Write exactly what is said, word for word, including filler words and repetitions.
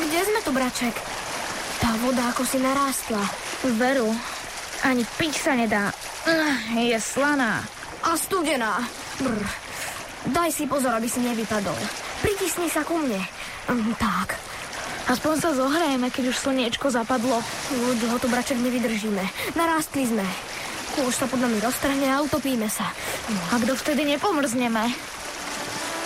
Kde sme tu, braček? Tá voda ako si narástla. Veru, ani piť sa nedá. Je slaná. A studená. Brr. Daj si pozor, aby si nevypadol. Pritisni sa ku mne. Mm, tak. Aspoň sa zohrajeme, keď už slniečko zapadlo. No, dlho tu, braček, nevydržíme. Narástli sme. Už sa pod nami roztrhne a utopíme sa. A kto vtedy nepomrzneme?